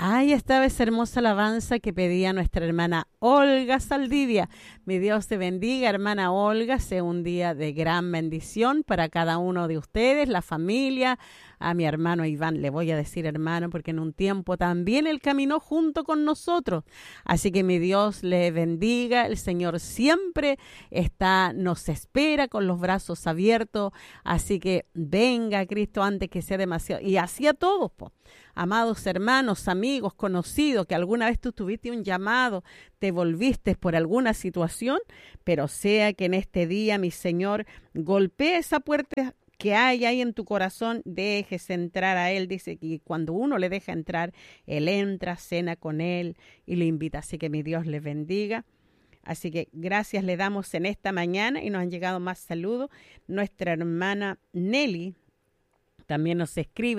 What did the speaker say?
Ahí estaba esa hermosa alabanza que pedía nuestra hermana Olga Saldivia. Mi Dios te bendiga, hermana Olga. Sea un día de gran bendición para cada uno de ustedes, la familia. A mi hermano Iván le voy a decir hermano porque en un tiempo también él caminó junto con nosotros. Así que mi Dios le bendiga. El Señor siempre nos espera con los brazos abiertos. Así que venga Cristo antes que sea demasiado. Y así a todos, po. Amados hermanos, amigos, conocidos, que alguna vez tú tuviste un llamado, te volviste por alguna situación, pero sea que en este día, mi Señor, golpee esa puerta que hay ahí en tu corazón, dejes entrar a Él. Dice que cuando uno le deja entrar, Él entra, cena con Él y le invita. Así que mi Dios les bendiga. Así que gracias le damos en esta mañana y nos han llegado más saludos. Nuestra hermana Nelly también nos escribe.